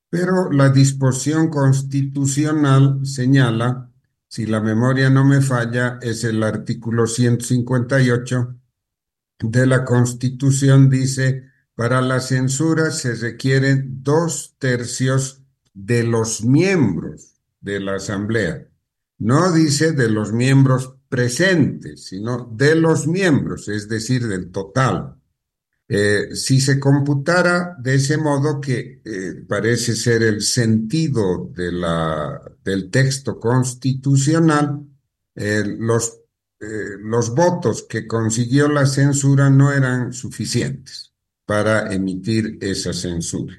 Pero la disposición constitucional señala, si la memoria no me falla, es el artículo 158 de la Constitución, dice, para la censura se requieren 2/3 de los miembros de la Asamblea. No dice de los miembros presentes, sino de los miembros, es decir, del total. Si se computara de ese modo, que parece ser el sentido del texto constitucional, los votos que consiguió la censura no eran suficientes para emitir esa censura.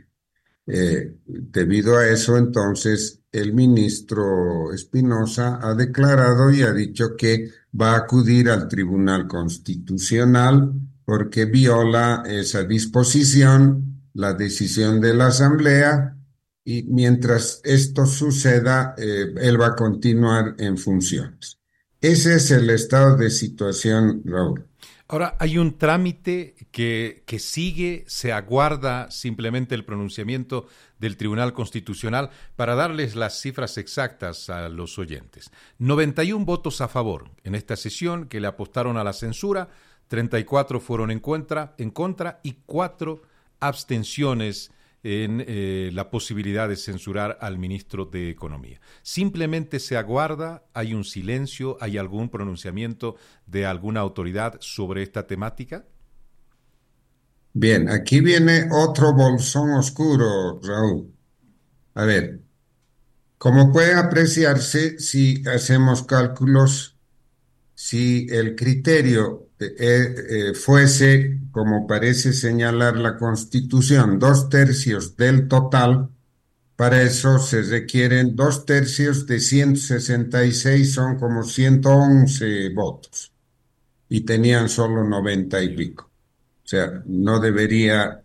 Debido a eso, entonces, el ministro Espinosa ha declarado y ha dicho que va a acudir al Tribunal Constitucional porque viola esa disposición, la decisión de la Asamblea, y mientras esto suceda, él va a continuar en funciones. Ese es el estado de situación, Raúl. Ahora, hay un trámite que sigue, se aguarda simplemente el pronunciamiento del Tribunal Constitucional para darles las cifras exactas a los oyentes. 91 votos a favor en esta sesión que le apostaron a la censura, 34 fueron en contra y 4 abstenciones en la posibilidad de censurar al ministro de Economía. Simplemente se aguarda, hay un silencio, hay algún pronunciamiento de alguna autoridad sobre esta temática. Bien, aquí viene otro bolsón oscuro, Raúl. A ver, como puede apreciarse, si hacemos cálculos, si el criterio fuese, como parece señalar la Constitución, 2/3 del total, para eso se requieren 2/3 de 166, son como 111 votos, y tenían solo 90 y pico. O sea, no debería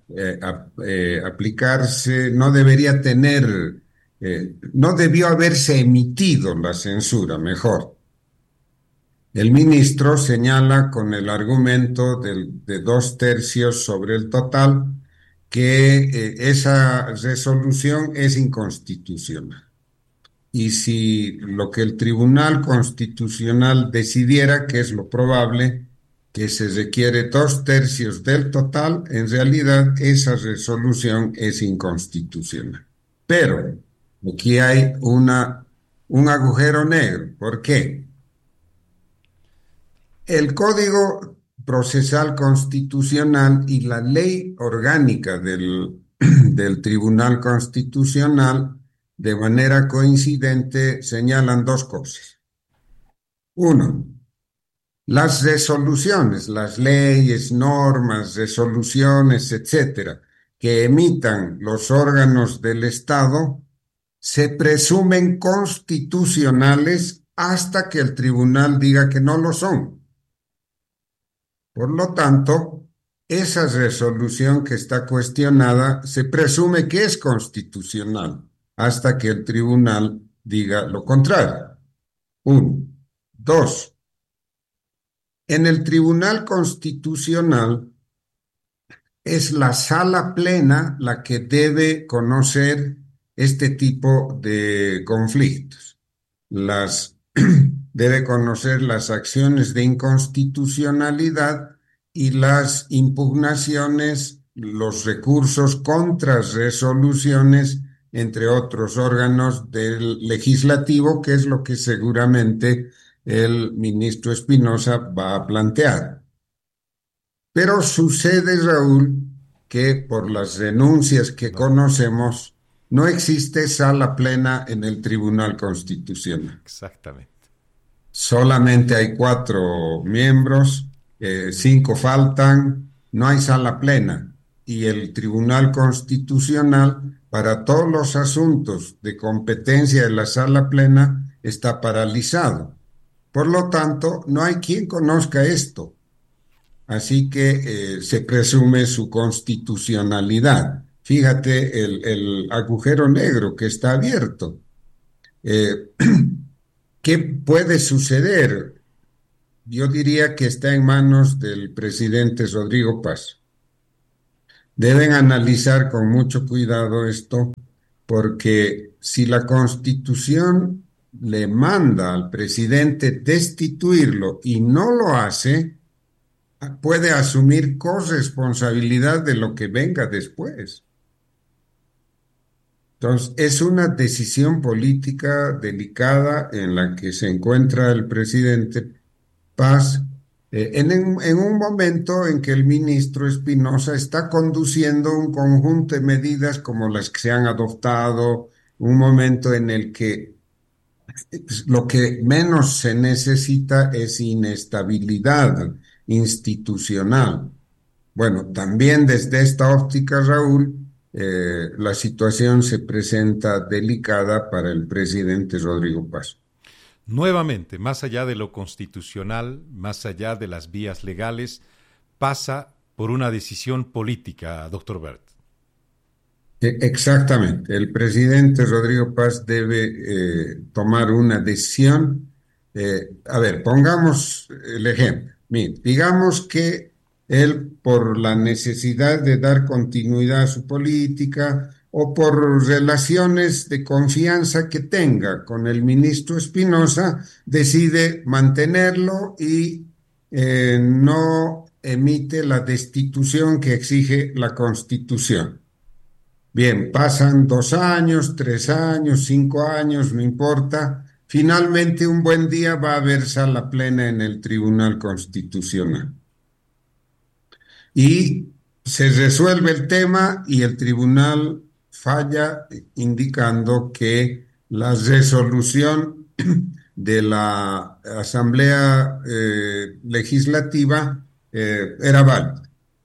aplicarse, no debería tener, no debió haberse emitido la censura, mejor. El ministro señala con el argumento de 2/3 sobre el total que esa resolución es inconstitucional. Y si lo que el Tribunal Constitucional decidiera, que es lo probable, que se requiere 2/3 del total, en realidad esa resolución es inconstitucional. Pero aquí hay un agujero negro. ¿Por qué? El Código Procesal Constitucional y la ley orgánica del Tribunal Constitucional, de manera coincidente, señalan dos cosas. Uno, las resoluciones, las leyes, normas, resoluciones, etcétera, que emitan los órganos del Estado se presumen constitucionales hasta que el tribunal diga que no lo son. Por lo tanto, esa resolución que está cuestionada se presume que es constitucional hasta que el tribunal diga lo contrario. Uno. Dos, en el Tribunal Constitucional es la sala plena la que debe conocer este tipo de conflictos. Debe conocer las acciones de inconstitucionalidad y las impugnaciones, los recursos contra resoluciones, entre otros órganos del legislativo, que es lo que seguramente el ministro Espinosa va a plantear. Pero sucede, Raúl, que por las denuncias que No, conocemos, no existe sala plena en el Tribunal Constitucional. exactamente. Solamente hay 4 miembros, 5 faltan, no hay sala plena. Y el Tribunal Constitucional, para todos los asuntos de competencia de la sala plena, está paralizado. Por lo tanto, no hay quien conozca esto. Así que se presume su constitucionalidad. Fíjate el agujero negro que está abierto. Eh, ¿Qué puede suceder? Yo diría que está en manos del presidente Rodrigo Paz. Deben analizar con mucho cuidado esto, porque si la Constitución le manda al presidente destituirlo y no lo hace, puede asumir corresponsabilidad de lo que venga después. Entonces, es una decisión política delicada en la que se encuentra el presidente Paz, en un momento en que el ministro Espinosa está conduciendo un conjunto de medidas como las que se han adoptado, un momento en el que lo que menos se necesita es inestabilidad institucional. Bueno, también desde esta óptica, Raúl, la situación se presenta delicada para el presidente Rodrigo Paz. Nuevamente, más allá de lo constitucional, más allá de las vías legales, pasa por una decisión política, doctor Bert. Exactamente. El presidente Rodrigo Paz debe tomar una decisión. A ver, pongamos el ejemplo. Mire, digamos que él, por la necesidad de dar continuidad a su política o por relaciones de confianza que tenga con el ministro Espinosa, decide mantenerlo y no emite la destitución que exige la Constitución. Bien, pasan 2 años, 3 años, 5 años, no importa. Finalmente, un buen día va a haber sala plena en el Tribunal Constitucional. Y se resuelve el tema y el tribunal falla indicando que la resolución de la Asamblea Legislativa era válida.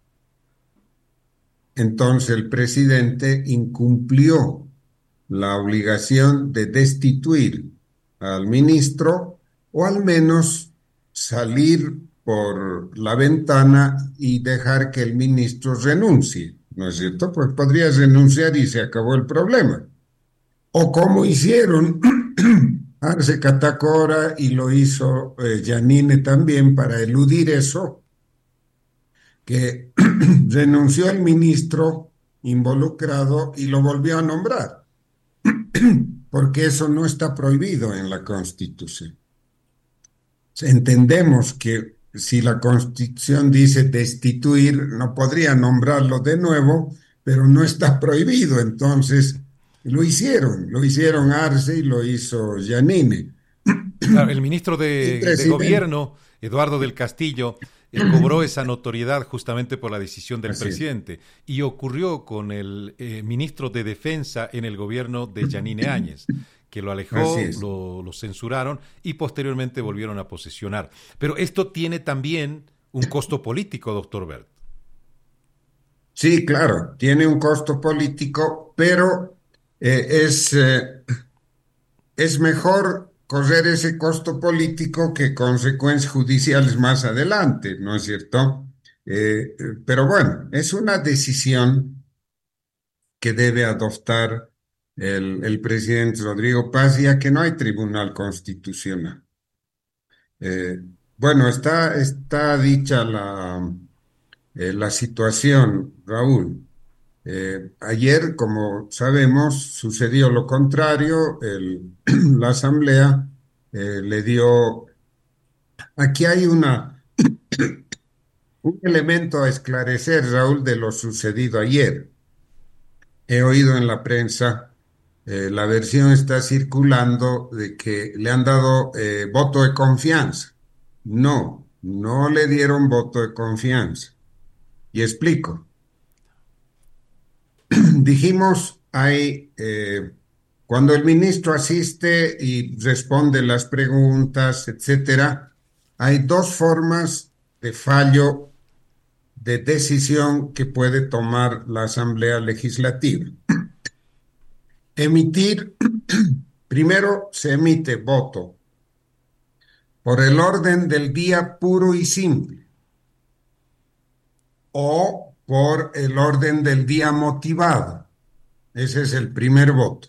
Entonces el presidente incumplió la obligación de destituir al ministro o al menos salir por la ventana y dejar que el ministro renuncie, ¿no es cierto? Pues podría renunciar y se acabó el problema. O como hicieron Arce Catacora y lo hizo Yanine también para eludir eso, que renunció el ministro involucrado y lo volvió a nombrar, porque eso no está prohibido en la Constitución. Entendemos que si la Constitución dice destituir, no podría nombrarlo de nuevo, pero no está prohibido, entonces lo hicieron Arce y lo hizo Yanine. Claro, el ministro El de presidente, Gobierno, Eduardo del Castillo, cobró esa notoriedad justamente por la decisión del así es, presidente. Y ocurrió con el ministro de Defensa en el gobierno de Yanine Áñez, que lo así alejó, es. lo censuraron y posteriormente volvieron a posesionar. Pero esto tiene también un costo político, doctor Bert. Sí, claro, tiene un costo político, pero eh, es, eh, es mejor correr ese costo político que consecuencias judiciales más adelante, ¿no es cierto? Pero bueno, es una decisión que debe adoptar el presidente Rodrigo Paz, ya que no hay tribunal constitucional. Eh, bueno, está dicha la situación, Raúl. Ayer, como sabemos, sucedió lo contrario. La Asamblea le dio... Aquí hay un elemento a esclarecer, Raúl, de lo sucedido ayer. He oído en la prensa, la versión está circulando de que le han dado voto de confianza. No, no le dieron voto de confianza. Y explico. Dijimos, cuando el ministro asiste y responde las preguntas, etcétera, hay dos formas de fallo de decisión que puede tomar la Asamblea Legislativa. Emitir, primero se emite voto por el orden del día puro y simple o por el orden del día motivado. Ese es el primer voto.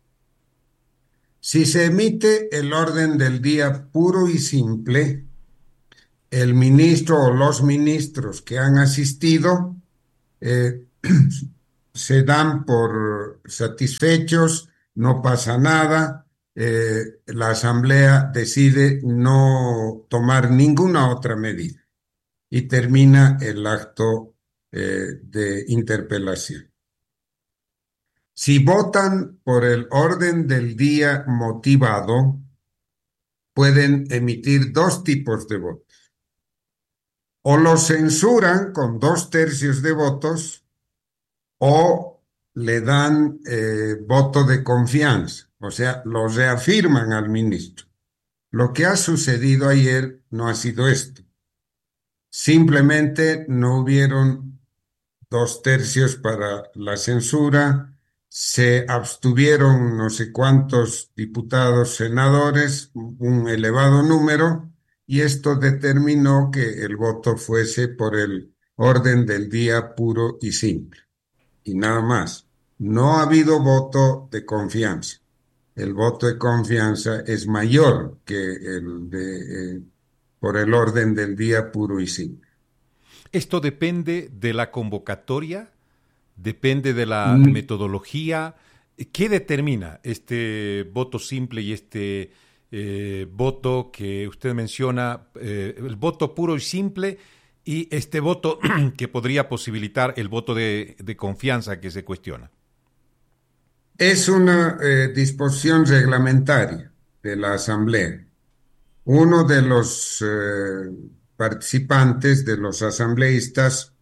Si se emite el orden del día puro y simple, el ministro o los ministros que han asistido eh, se dan por satisfechos, no pasa nada, la Asamblea decide no tomar ninguna otra medida y termina el acto de interpelación. Si votan por el orden del día motivado, pueden emitir dos tipos de votos. O lo censuran con 2/3 de votos o le dan voto de confianza, o sea, lo reafirman al ministro. Lo que ha sucedido ayer no ha sido esto. Simplemente no hubieron 2/3 para la censura, se abstuvieron no sé cuántos diputados, senadores, un elevado número, y esto determinó que el voto fuese por el orden del día puro y simple. Y nada más. No ha habido voto de confianza. El voto de confianza es mayor que el de por el orden del día puro y simple. Esto depende de la convocatoria, depende de la Mm, metodología. ¿Qué determina este voto simple y este voto que usted menciona, el voto puro y simple, y este voto que podría posibilitar el voto de confianza que se cuestiona? Es una disposición reglamentaria de la Asamblea. Uno de los participantes, de los asambleístas,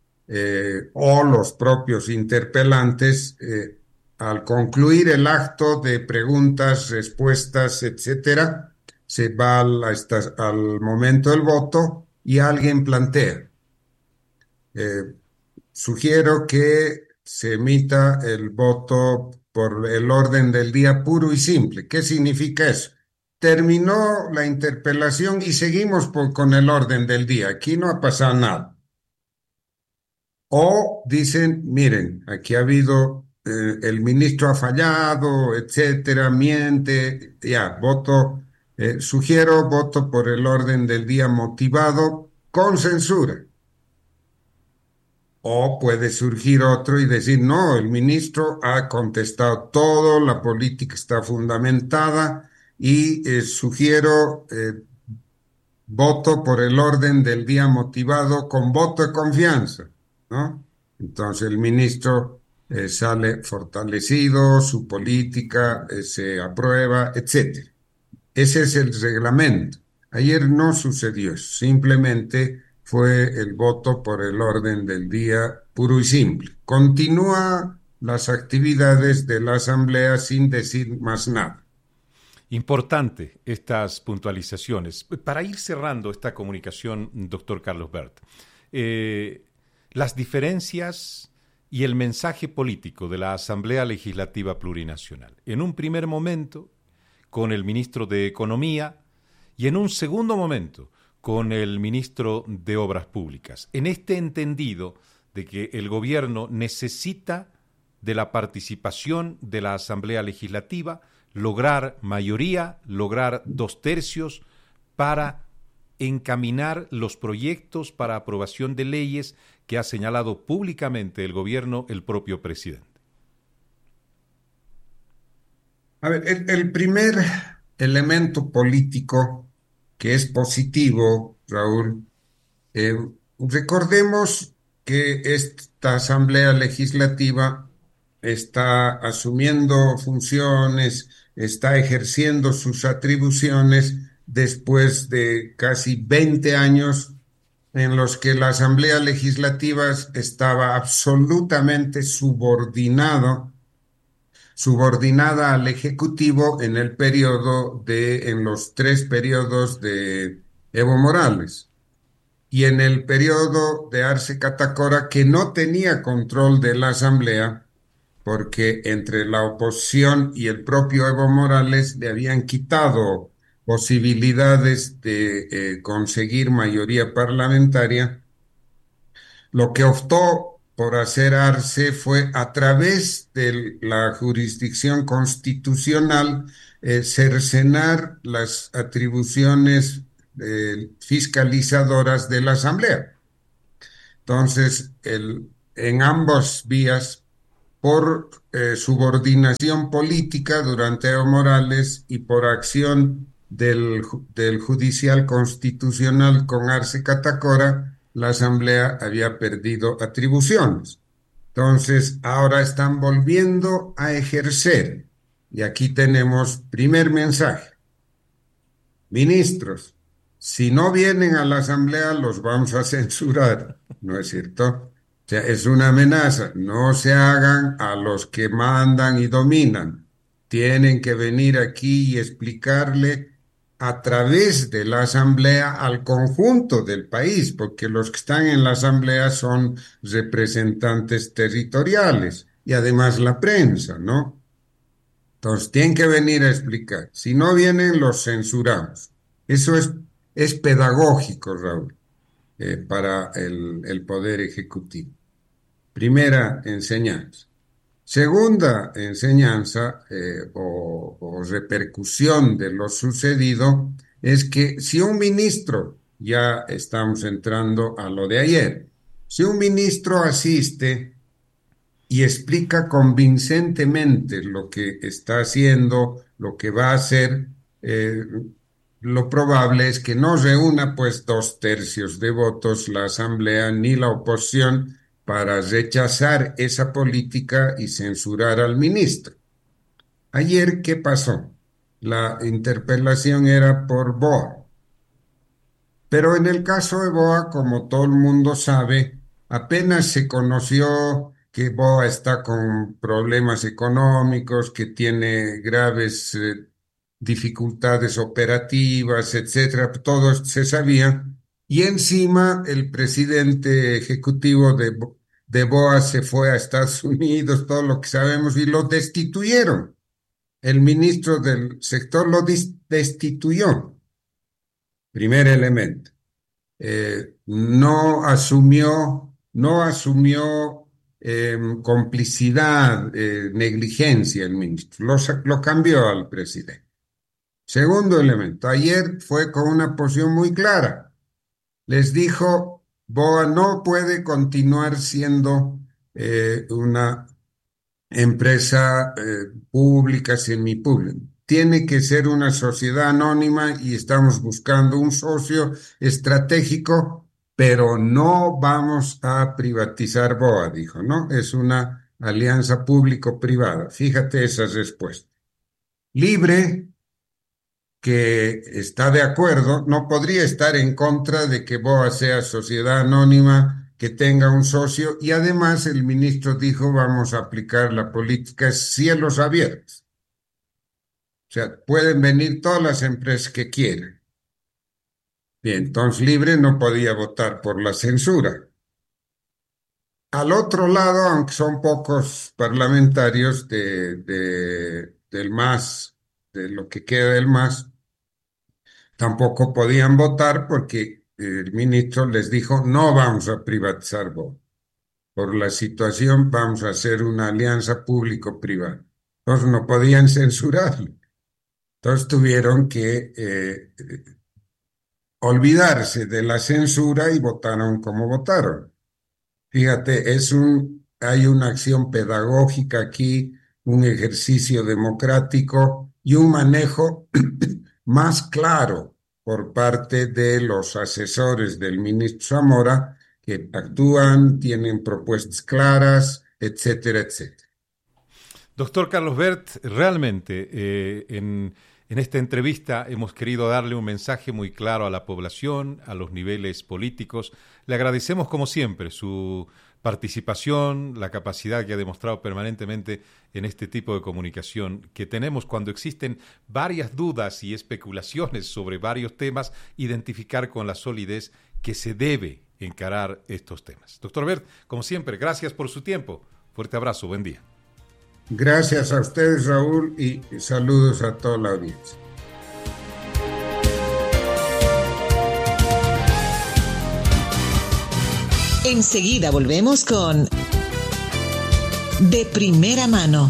o los propios interpelantes, al concluir el acto de preguntas, respuestas, etcétera, se va al momento del voto y alguien plantea. eh, Sugiero que se emita el voto por el orden del día puro y simple. ¿Qué significa eso? Terminó la interpelación y seguimos con el orden del día. Aquí no ha pasado nada. O dicen, miren, aquí ha habido, el ministro ha fallado, etcétera, miente, ya, voto, sugiero voto por el orden del día motivado con censura. O puede surgir otro y decir, no, el ministro ha contestado todo, la política está fundamentada y sugiero voto por el orden del día motivado con voto de confianza, ¿no? Entonces el ministro sale fortalecido, su política se aprueba, etcétera. Ese es el reglamento. Ayer no sucedió eso, simplemente fue el voto por el orden del día puro y simple. Continúa las actividades de la Asamblea sin decir más nada. Importante estas puntualizaciones. Para ir cerrando esta comunicación, doctor Carlos Bert, las diferencias y el mensaje político de la Asamblea Legislativa Plurinacional. En un primer momento, con el ministro de Economía, y en un segundo momento, con el ministro de Obras Públicas. En este entendido de que el gobierno necesita de la participación de la Asamblea Legislativa, lograr mayoría, lograr 2/3 para encaminar los proyectos para aprobación de leyes que ha señalado públicamente el gobierno, el propio presidente. A ver, el primer elemento político que es positivo, Raúl, eh, recordemos que esta Asamblea Legislativa está asumiendo funciones, está ejerciendo sus atribuciones después de casi 20 años en los que la Asamblea Legislativa estaba absolutamente subordinada al Ejecutivo en los 3 periodos de Evo Morales y en el periodo de Arce Catacora, que no tenía control de la Asamblea, porque entre la oposición y el propio Evo Morales le habían quitado posibilidades de conseguir mayoría parlamentaria. Lo que optó por hacer Arce fue, a través de la jurisdicción constitucional, cercenar las atribuciones fiscalizadoras de la Asamblea. Entonces, en ambas vías por subordinación política durante Evo Morales y por acción del Judicial Constitucional con Arce Catacora, la Asamblea había perdido atribuciones. Entonces, ahora están volviendo a ejercer. Y aquí tenemos primer mensaje. Ministros, si no vienen a la Asamblea, los vamos a censurar, ¿no es cierto? O sea, es una amenaza. No se hagan a los que mandan y dominan. Tienen que venir aquí y explicarle a través de la Asamblea al conjunto del país, porque los que están en la Asamblea son representantes territoriales y además la prensa, ¿no? Entonces, tienen que venir a explicar. Si no vienen, los censuramos. Eso es pedagógico, Raúl, para el Poder Ejecutivo. Primera enseñanza. Segunda enseñanza o repercusión de lo sucedido es que si un ministro, ya estamos entrando a lo de ayer, si un ministro asiste y explica convincentemente lo que está haciendo, lo que va a hacer, eh, lo probable es que no reúna pues 2/3 de votos la Asamblea ni la oposición para rechazar esa política y censurar al ministro. Ayer, ¿qué pasó? La interpelación era por BOA. Pero en el caso de BOA, como todo el mundo sabe, apenas se conoció que BOA está con problemas económicos, que tiene graves dificultades operativas, etcétera, todo esto se sabía. Y encima el presidente ejecutivo de BOA se fue a Estados Unidos, todo lo que sabemos, y lo destituyeron. El ministro del sector lo destituyó. Primer elemento. No asumió complicidad, negligencia el ministro, lo cambió al presidente. Segundo elemento, ayer fue con una posición muy clara. Les dijo, BOA no puede continuar siendo una empresa pública, semipública. Tiene que ser una sociedad anónima y estamos buscando un socio estratégico, pero no vamos a privatizar BOA, dijo, ¿no? Es una alianza público-privada. Fíjate esa respuesta. Libre, que está de acuerdo, no podría estar en contra de que BOA sea sociedad anónima, que tenga un socio, y además el ministro dijo, vamos a aplicar la política cielos abiertos. O sea, pueden venir todas las empresas que quieran. Bien, entonces Libre no podía votar por la censura. Al otro lado, aunque son pocos parlamentarios del MAS, de lo que queda del MAS, tampoco podían votar porque el ministro les dijo, no vamos a privatizar BOA. Por la situación vamos a hacer una alianza público-privada. Entonces no podían censurarlo. Entonces tuvieron que olvidarse de la censura y votaron como votaron. Fíjate, hay una acción pedagógica aquí, un ejercicio democrático y un manejo más claro por parte de los asesores del ministro Zamora, que actúan, tienen propuestas claras, etcétera, etcétera. Doctor Carlos Bert, realmente en esta entrevista hemos querido darle un mensaje muy claro a la población, a los niveles políticos. Le agradecemos como siempre su participación, la capacidad que ha demostrado permanentemente en este tipo de comunicación que tenemos cuando existen varias dudas y especulaciones sobre varios temas, identificar con la solidez que se debe encarar estos temas. Doctor Bert, como siempre, gracias por su tiempo. Fuerte abrazo, buen día. Gracias a ustedes, Raúl, y saludos a toda la audiencia. Enseguida volvemos con De Primera Mano.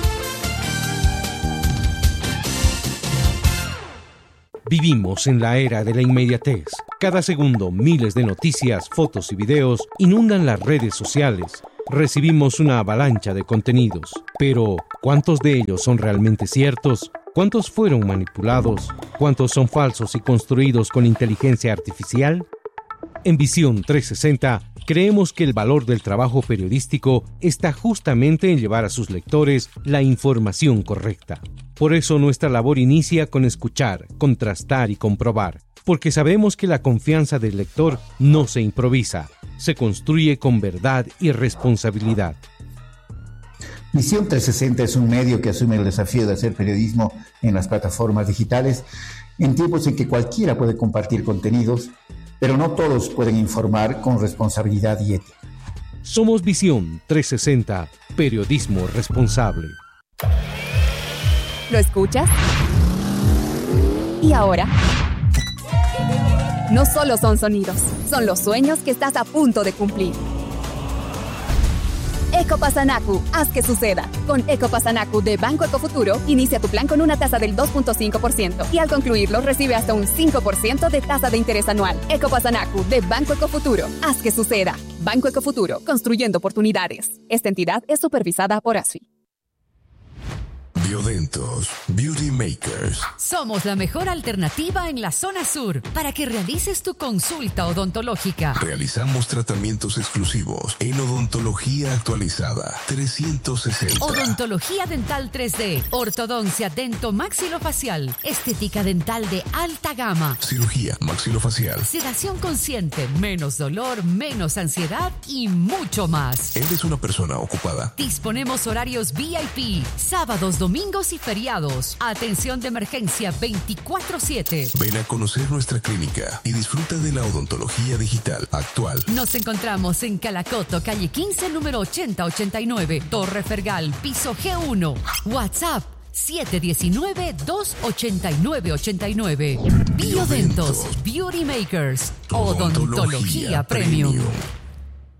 Vivimos en la era de la inmediatez. Cada segundo, miles de noticias, fotos y videos inundan las redes sociales. recibimos una avalancha de contenidos, pero ¿cuántos de ellos son realmente ciertos? ¿Cuántos fueron manipulados? ¿Cuántos son falsos y construidos con inteligencia artificial? En Visión 360, creemos que el valor del trabajo periodístico está justamente en llevar a sus lectores la información correcta. Por eso nuestra labor inicia con escuchar, contrastar y comprobar, porque sabemos que la confianza del lector no se improvisa, se construye con verdad y responsabilidad. Visión 360 es un medio que asume el desafío de hacer periodismo en las plataformas digitales en tiempos en que cualquiera puede compartir contenidos, pero no todos pueden informar con responsabilidad y ética. Somos Visión 360, periodismo responsable. ¿Lo escuchas? ¿Y ahora? No solo son sonidos, son los sueños que estás a punto de cumplir. Ecopasanacu, haz que suceda. Con Ecopasanacu de Banco Ecofuturo, inicia tu plan con una tasa del 2.5% y al concluirlo recibe hasta un 5% de tasa de interés anual. Ecopasanacu de Banco Ecofuturo, haz que suceda. Banco Ecofuturo, construyendo oportunidades. Esta entidad es supervisada por ASFI. Biodentos, Beauty Makers. Somos la mejor alternativa en la zona sur para que realices tu consulta odontológica. Realizamos tratamientos exclusivos en odontología actualizada 360. Odontología dental 3D, ortodoncia dento-maxilofacial, estética dental de alta gama, cirugía maxilofacial, sedación consciente, menos dolor, menos ansiedad y mucho más. ¿Eres una persona ocupada? Disponemos horarios VIP, sábados, domingos y feriados. Atención de emergencia 24/7. Ven a conocer nuestra clínica y disfruta de la odontología digital actual. Nos encontramos en Calacoto, calle 15, número 8089, Torre Fergal, piso G1. WhatsApp 719-289-89. Biodentos, Beauty Makers, odontología premium.